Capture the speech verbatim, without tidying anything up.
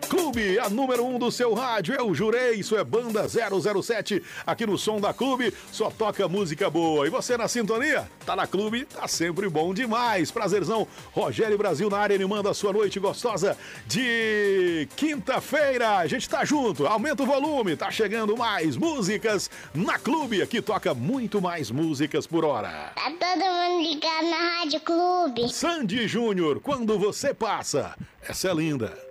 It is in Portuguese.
Clube, a número um do seu rádio, eu jurei, isso é Banda zero zero sete, aqui no Som da Clube, só toca música boa. E você na sintonia? Tá na Clube, tá sempre bom demais. Prazerzão, Rogério Brasil na área, ele manda a sua noite gostosa de quinta-feira. A gente tá junto, aumenta o volume, tá chegando mais músicas na Clube, aqui toca muito mais músicas por hora. Tá todo mundo ligado na Rádio Clube. Sandy Júnior, quando você passa, essa é linda.